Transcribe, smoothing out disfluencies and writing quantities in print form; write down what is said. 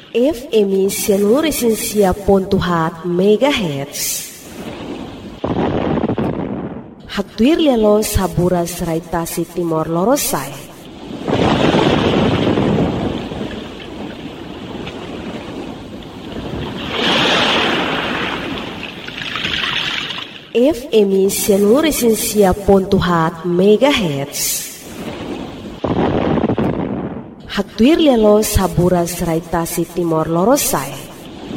FM 106.4 MHz. Hatuir lelo saburas raitasi Timor Lorosai. FM 106.4 MHz. Hatuir lelo saburas raitasi Timor Lorosai.